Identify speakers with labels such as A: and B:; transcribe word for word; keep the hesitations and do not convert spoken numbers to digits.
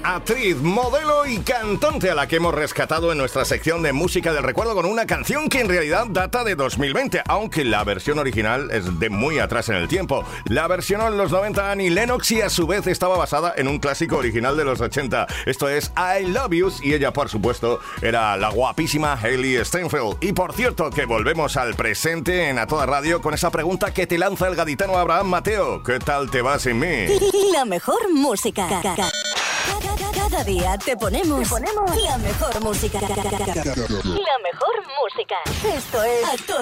A: actriz, modelo y cantante a la que hemos rescatado en nuestra sección de música del recuerdo con una canción que en realidad data de dos mil veinte, aunque la versión original es de muy atrás en el tiempo. La versionó en los noventa Annie Lennox y a su vez estaba basada en un clásico original de los ochenta. Esto es I Love You y ella, por supuesto, era la guapísima Hailee Steinfeld. Y por cierto, que volvemos al presente en A Toda Radio con esa pregunta que te lanza el gaditano Abraham Mateo. ¿Qué tal te va sin mí?
B: La mejor música. Cada, cada día te ponemos, te ponemos la mejor música. La mejor música. Esto es A Toda